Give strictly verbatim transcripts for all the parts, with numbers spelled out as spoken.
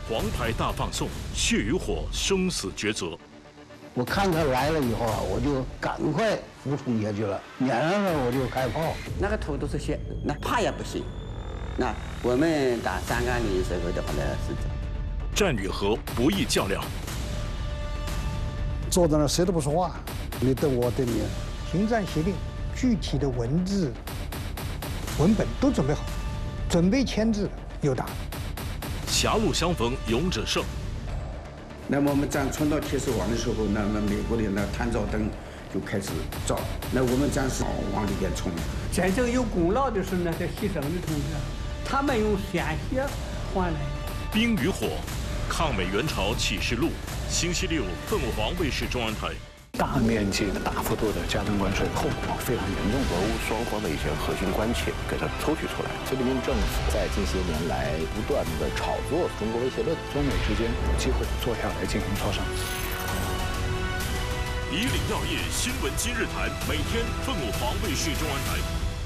黄牌大放送，血与火，生死抉择。 我看他来了以后啊，我就赶快俯冲下去了，撵上了我就开炮。 那个头都是血，那怕也不行。那我们打三杠零时候的话呢是这样。 战与和，不易较量。 坐在那谁都不说话，你瞪我瞪你。 停战协定具体的文字、文本都准备好，准备签字又打。 狭路相逢勇者胜。 那么我们站冲到铁丝网的时候，那么美国的那探照灯就开始照，那我们战士往里边冲。 真正有功劳的是那些牺牲的同志，他们用鲜血换来的。 冰与火，抗美援朝启示录，星期六凤凰卫视中央台。 大面积的、大幅度的加征关税，后果非常严重。 俄乌双方的一些核心关切给它抽取出来。 习近平政府在近些年来不断的炒作中国威胁论， 中美之间有机会坐下来进行磋商。 以岭药业新闻今日谈，每天凤凰卫视中央台。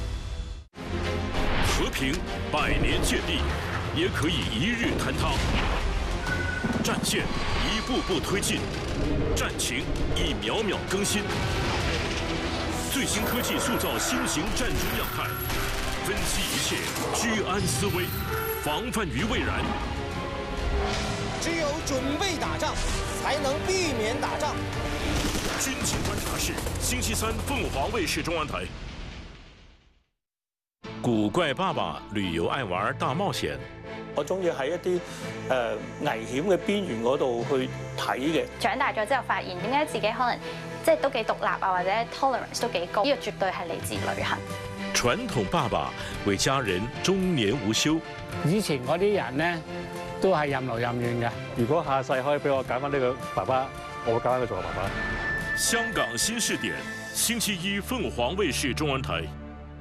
和平百年建立，也可以一日坍塌。战线一步步推进，战情一秒秒更新。最新科技塑造新型战争样态，分析一切，居安思危，防范于未然。 只有准备打仗，才能避免打仗。 军情观察室，星期三凤凰卫视中央台。古怪爸爸旅遊愛玩大冒險。 我中意喺一啲誒危險嘅邊緣嗰度去睇嘅。 長大咗之後發現，點解自己可能即係都幾獨立啊，或者 tolerance 都幾高？呢個絕對係嚟自旅行。 傳統爸爸為家人終年無休。 以前嗰啲人咧都係任勞任怨嘅。 如果下世可以俾我揀翻呢個爸爸，我會揀翻佢做我爸爸。 香港新視點，星期一鳳凰衛視中央台。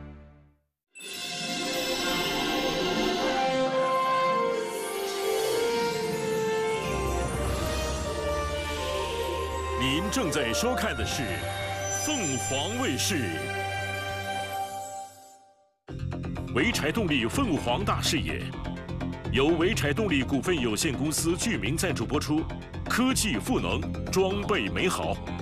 您正在收看的是凤凰卫视。潍柴动力凤凰大视野，由潍柴动力股份有限公司居民赞助播出，科技赋能，装备美好。